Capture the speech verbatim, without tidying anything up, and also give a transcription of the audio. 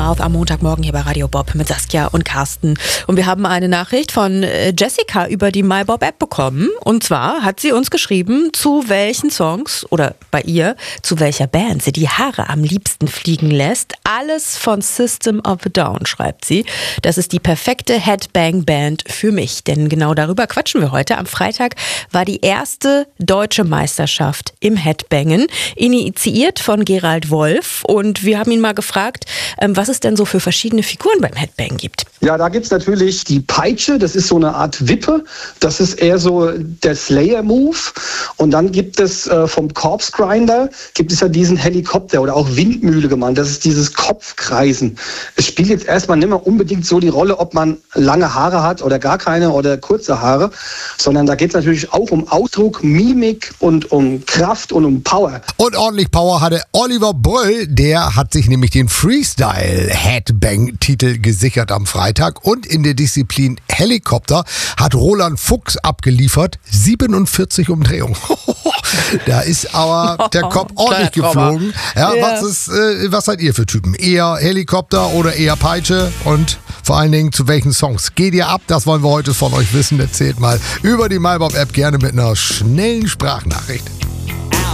Am Montagmorgen hier bei Radio Bob mit Saskia und Carsten. Und wir haben eine Nachricht von Jessica über die MyBob-App bekommen. Und zwar hat sie uns geschrieben, zu welchen Songs oder bei ihr, zu welcher Band sie die Haare am liebsten fliegen lässt. Alles von System of a Down, schreibt sie. Das ist die perfekte Headbang-Band für mich. Denn genau darüber quatschen wir heute. Am Freitag war die erste deutsche Meisterschaft im Headbangen, initiiert von Gerald Wolf. Und wir haben ihn mal gefragt, was es denn so für verschiedene Figuren beim Headbang gibt. Ja, da gibt's natürlich die Peitsche, das ist so eine Art Wippe. Das ist eher so der Slayer-Move. Und dann gibt es äh, vom Corpse Grinder, gibt es ja diesen Helikopter oder auch Windmühle genannt. Das ist dieses Kopfkreisen. Es spielt jetzt erstmal nicht mehr unbedingt so die Rolle, ob man lange Haare hat oder gar keine oder kurze Haare, sondern da geht es natürlich auch um Ausdruck, Mimik und um Kraft und um Power. Und ordentlich Power hatte Oliver Brüll, der hat sich nämlich den Freestyle-Headbang-Titel gesichert am Freitag. Und in der Disziplin Helikopter hat Roland Fuchs abgeliefert, siebenundvierzig Umdrehungen. Da ist aber der Kopf ordentlich geflogen. Ja, ja. Was ist, äh, was seid ihr für Typen? Eher Helikopter oder eher Peitsche? Und vor allen Dingen, zu welchen Songs geht ihr ab? Das wollen wir heute von euch wissen. Erzählt mal über die MyBob-App gerne mit einer schnellen Sprachnachricht.